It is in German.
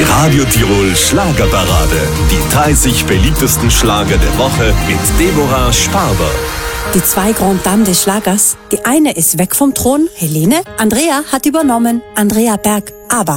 Radio Tirol Schlagerparade. Die 30 beliebtesten Schlager der Woche mit Deborah Sparber. Die zwei Grand Dames des Schlagers. Die eine ist weg vom Thron, Helene. Andrea hat übernommen, Andrea Berg. Aber